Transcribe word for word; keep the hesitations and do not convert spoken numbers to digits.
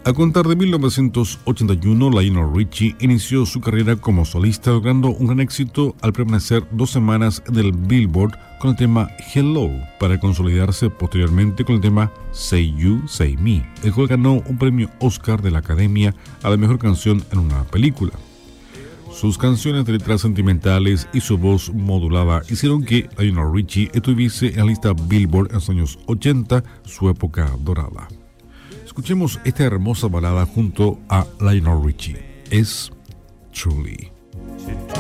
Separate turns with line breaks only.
A contar de mil novecientos ochenta y uno, Lionel Richie inició su carrera como solista, logrando un gran éxito al permanecer dos semanas en el Billboard con el tema Hello, para consolidarse posteriormente con el tema Say You, Say Me, el cual ganó un premio Oscar de la Academia a la mejor canción en una película. Sus canciones de letras sentimentales y su voz modulada hicieron que Lionel Richie estuviese en la lista Billboard en los años ochenta, su época dorada. Escuchemos esta hermosa balada junto a Lionel Richie. Es Truly.